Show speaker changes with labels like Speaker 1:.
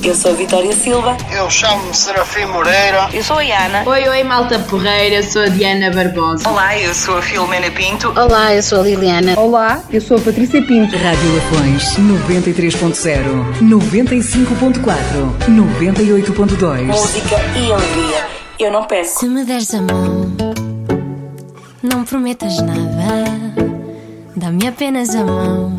Speaker 1: Eu sou a Vitória Silva.
Speaker 2: Eu chamo-me Serafim Moreira.
Speaker 3: Eu sou a Ana.
Speaker 4: Oi, malta porreira, eu sou a Diana Barbosa.
Speaker 3: Olá, eu sou a Filomena Pinto.
Speaker 5: Olá, eu sou a Liliana.
Speaker 6: Olá, eu sou a Patrícia Pinto.
Speaker 7: Rádio Lafões 93.0, 95.4, 98.2.
Speaker 1: Música e alegria. Eu não peço.
Speaker 8: Se me deres a mão, não prometas nada. Dá-me apenas a mão.